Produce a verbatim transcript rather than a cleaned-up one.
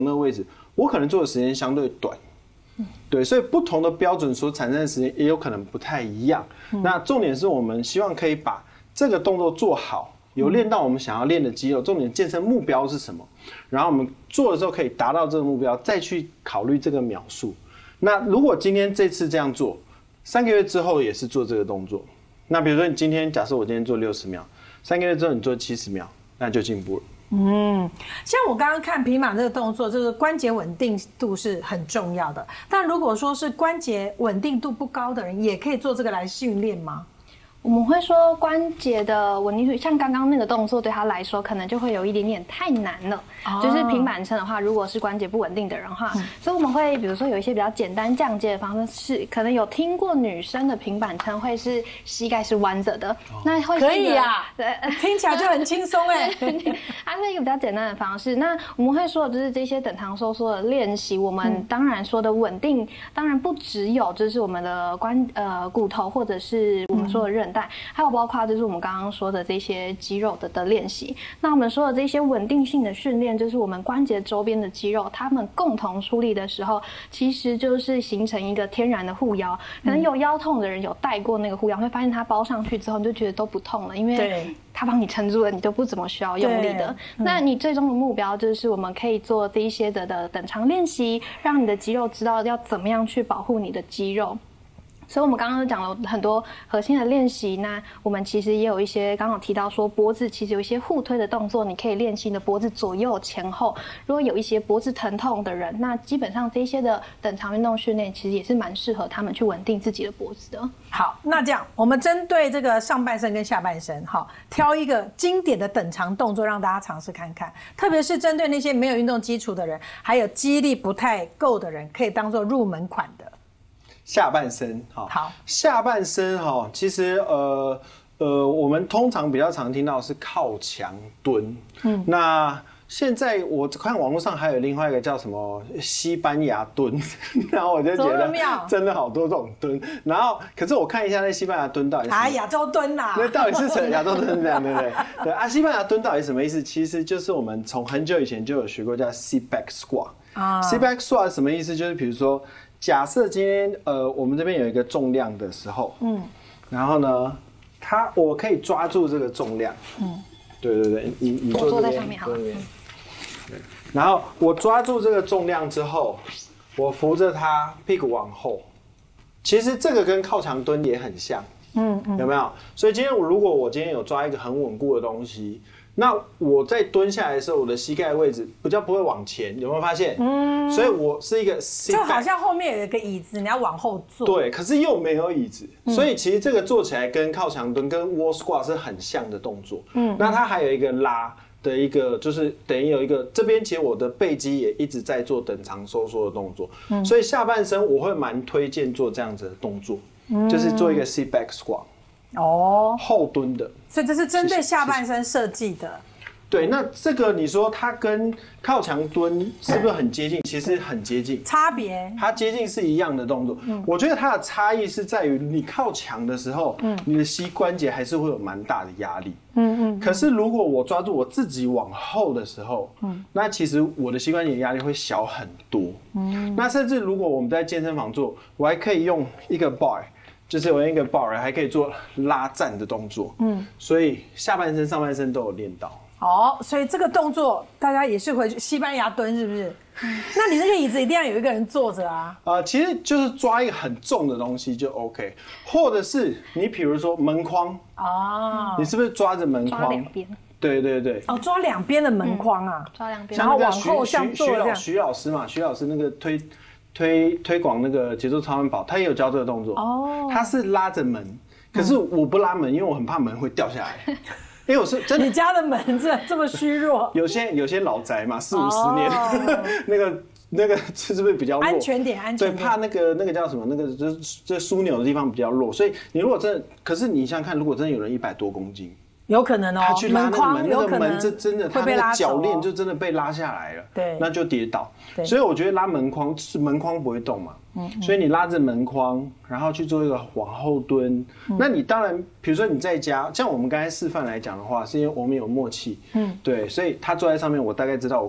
那个位置，我可能做的时间相对短。对，所以不同的标准所产生的时间也有可能不太一样。嗯、那重点是我们希望可以把这个动作做好，有练到我们想要练的肌肉。重点健身目标是什么？然后我们做的时候可以达到这个目标，再去考虑这个秒数。那如果今天这次这样做，三个月之后也是做这个动作。那比如说你今天假设我今天做六十秒，三个月之后你做七十秒，那就进步了。 嗯，像我刚刚看平板这个动作，这个关节稳定度是很重要的。但如果说是关节稳定度不高的人，也可以做这个来训练吗？ 我们会说关节的稳定度，像刚刚那个动作对他来说，可能就会有一点点太难了。哦、就是平板撑的话，如果是关节不稳定的人的话，嗯、所以我们会比如说有一些比较简单降阶的方式，是可能有听过女生的平板撑会是膝盖是弯着的，哦、那会可以啊，听起来就很轻松哎。 它是一个比较简单的方式。那我们会说的就是这些等长收缩的练习，我们当然说的稳定，当然不只有就是我们的关呃骨头或者是我们说的韧。还有包括就是我们刚刚说的这些肌肉的的练习，那我们说的这些稳定性的训练，就是我们关节周边的肌肉，它们共同出力的时候，其实就是形成一个天然的护腰。可能有腰痛的人有带过那个护腰，会发现它包上去之后，你就觉得都不痛了，因为它帮你撑住了，你都不怎么需要用力的。嗯、那你最终的目标就是我们可以做这一些的的等长练习，让你的肌肉知道要怎么样去保护你的肌肉。所以我们刚刚讲了很多核心的练习，那我们其实也有一些刚好提到说脖子其实有一些互推的动作，你可以练习你的脖子左右前后。如果有一些脖子疼痛的人，那基本上这些的等长运动训练其实也是蛮适合他们去稳定自己的脖子的。 好，那这样我们针对这个上半身跟下半身，好，挑一个经典的等长动作让大家尝试看看，特别是针对那些没有运动基础的人，还有肌力不太够的人，可以当做入门款的。 下半身哈， 好， 下半身哈，其实呃呃，我们通常比较常听到是靠墙蹲，嗯，那现在我看网络上还有另外一个叫什么西班牙蹲，然后我就觉得真的好多这种蹲，然后可是我看一下那西班牙蹲到底是， 啊，亚洲蹲呐， 那到底是什么亚洲蹲这样，对不对？对啊，西班牙蹲到底什么意思？其实就是我们从很久以前就有学过叫 sit back squat 啊 ，sit back squat 什么意思？就是比如说。假设今天呃我们这边有一个重量的时候，嗯，然后呢，它我可以抓住这个重量，嗯，对对对，你你坐在上面好了，对， 然后我抓住这个重量之后，我扶着它屁股往后，其实这个跟靠墙蹲也很像，嗯嗯，有没有？所以今天我如果我今天有抓一个很稳固的东西。那我在蹲下来的时候，我的膝盖位置比较不会往前，有没有发现？嗯，所以我是一个 sit back， 就好像后面有一个椅子，你要往后坐。 对，可是又没有椅子，嗯、所以其实这个做起来跟靠墙蹲、跟 wall squat 是很像的动作。嗯，那它还有一个拉的一个，就是等于有一个这边，其实我的背肌也一直在做等长收缩的动作。嗯，所以下半身我会蛮推荐做这样子的动作，嗯、就是做一个 sit back squat。哦，后蹲的， 所以这是针对下半身设计的。 对，那这个你说它跟靠墙蹲是不是很接近？其实很接近， 差别它接近是一样的动作。嗯，我觉得它的差异是在于你靠墙的时候，嗯，你的膝关节还是会有蛮大的压力。嗯嗯。可是如果我抓住我自己往后的时候，嗯，那其实我的膝关节压力会小很多。嗯，那甚至如果我们在健身房做，我还可以用一个 bar。就是我用一个 bar 还可以做拉站的动作，嗯，所以下半身、上半身都有练到。 哦，所以这个动作大家也是回去西班牙蹲，是不是？那你那个椅子一定要有一个人坐着啊。 呃，其实就是抓一个很重的东西就 OK， 或者是你比如说门框哦，你是不是抓着门框？ 抓两边。 对对对。 哦，抓两边的门框啊， 嗯、抓两边， 然后往后像做这样。 徐老师嘛，徐老师那个推。推推广那个节奏超慢跑，他也有教这个动作。哦，他是拉着门，可是我不拉门，因为我很怕门会掉下来。因为我是真的， 你家的门这这么虚弱。 有些有些老宅嘛，四五十年，哦、那个那个是不是比较弱？ 安全点，安全点。 对，怕那个那个叫什么？那个就是这枢纽的地方比较弱，所以你如果真的，可是你想想看，如果真的有人一百多公斤。 有可能哦， 他去拉那个门，那个门这真的，他那个铰链就真的被拉下来了，对，那就跌倒。所以我觉得拉门框是门框不会动嘛，嗯，所以你拉着门框，然后去做一个往后蹲。嗯、那你当然，比如说你在家，像我们刚才示范来讲的话，是因为我们有默契，嗯，对，所以他坐在上面，我大概知道我